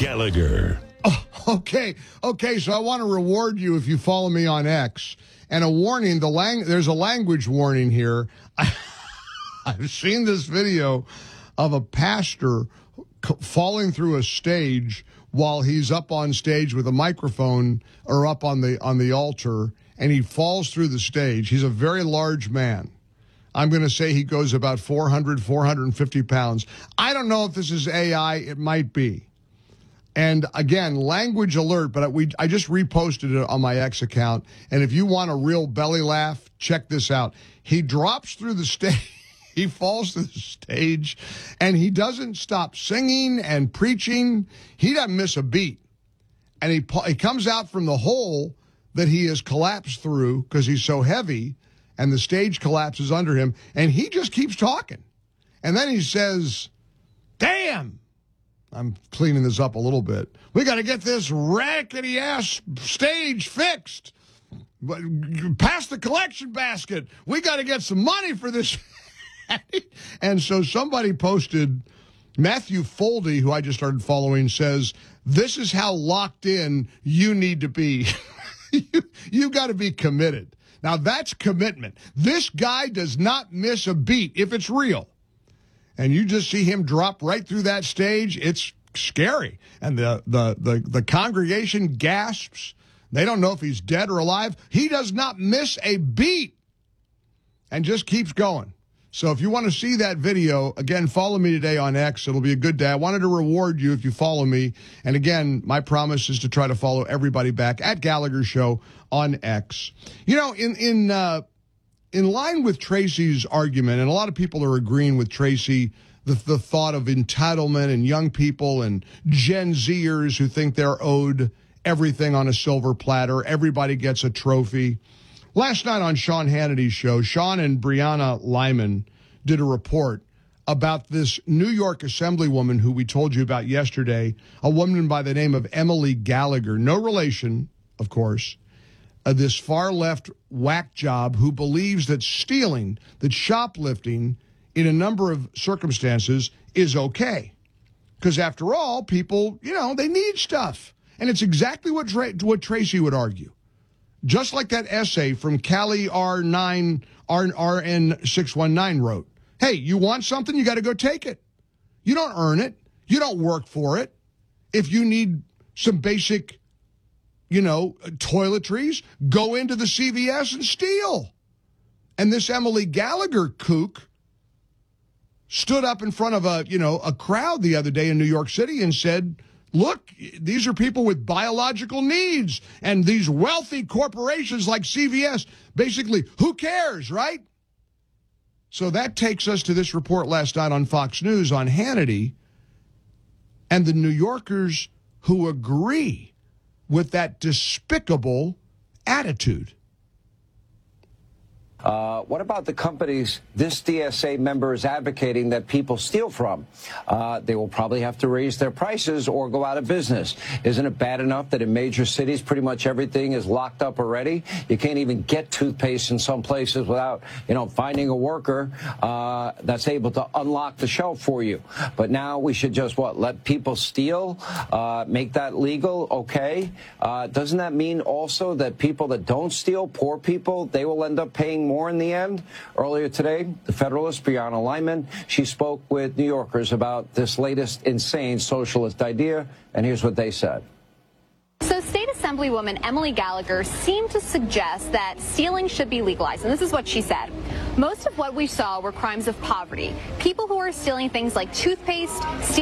Gallagher. Oh, okay. So I want to reward you if you follow me on X. And a warning, there's a language warning here. I've seen this video of a pastor falling through a stage while he's up on stage with a microphone or up on the altar, and he falls through the stage. He's a very large man. I'm going to say he goes about 450 pounds. I don't know if this is AI. It might be. And again, language alert, but I just reposted it on my X account. And if you want a real belly laugh, check this out. He drops through the stage. He falls to the stage, and he doesn't stop singing and preaching. He doesn't miss a beat. And he comes out from the hole that he has collapsed through because he's so heavy, and the stage collapses under him, and he just keeps talking. And then he says, "Damn." I'm cleaning this up a little bit. "We got to get this rackety-ass stage fixed. Pass the collection basket. We got to get some money for this." And so somebody posted, Matthew Foldy, who I just started following, says, "This is how locked in you need to be." You got to be committed. Now, that's commitment. This guy does not miss a beat if it's real. And you just see him drop right through that stage. It's scary. And the congregation gasps. They don't know if he's dead or alive. He does not miss a beat and just keeps going. So if you want to see that video, again, follow me today on X. It'll be a good day. I wanted to reward you if you follow me. And again, my promise is to try to follow everybody back at Gallagher Show on X. You know, in line with Tracy's argument, and a lot of people are agreeing with Tracy, the thought of entitlement and young people and Gen Zers who think they're owed everything on a silver platter. Everybody gets a trophy. Last night on Sean Hannity's show, Sean and Brianna Lyman did a report about this New York Assemblywoman who we told you about yesterday, a woman by the name of Emily Gallagher, no relation, of course, this far-left whack job who believes that stealing, that shoplifting in a number of circumstances is okay. Because after all, people, they need stuff. And it's exactly what Tracy would argue. Just like that essay from Callie RN619 wrote. Hey, you want something, you got to go take it. You don't earn it. You don't work for it. If you need some basic, toiletries, go into the CVS and steal. And this Emily Gallagher kook stood up in front of a crowd the other day in New York City and said, look, these are people with biological needs, and these wealthy corporations like CVS, basically, who cares, right? So that takes us to this report last night on Fox News on Hannity and the New Yorkers who agree with that despicable attitude. What about the companies this DSA member is advocating that people steal from? They will probably have to raise their prices or go out of business. Isn't it bad enough that in major cities pretty much everything is locked up already? You can't even get toothpaste in some places without, finding a worker that's able to unlock the shelf for you. But now we should just, let people steal, make that legal? Okay. Doesn't that mean also that people that don't steal, poor people, they will end up paying more in the end? Earlier today, the Federalist, Brianna Lyman, she spoke with New Yorkers about this latest insane socialist idea, and here's what they said. So State Assemblywoman Emily Gallagher seemed to suggest that stealing should be legalized, and this is what she said. Most of what we saw were crimes of poverty. People who are stealing things like toothpaste,